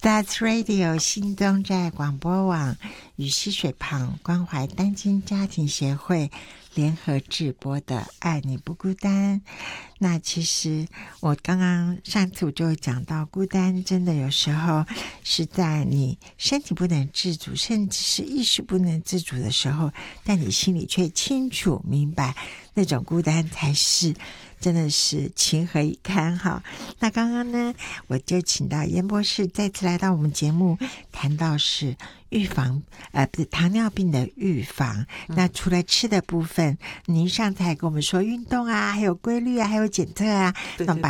Stars Radio 新东寨广播网与溪水旁关怀单亲家庭协会联合制播的爱你不孤单。那其实我刚刚上次我就会讲到，孤单真的有时候是在你身体不能自主，甚至是意识不能自主的时候，但你心里却清楚明白，那种孤单才是真的是情何以堪哈。那刚刚呢，我就请到严博士再次来到我们节目，谈到是预防不是糖尿病的预防。那除了吃的部分，您上次还跟我们说运动啊，还有规律啊，还有检测啊，那把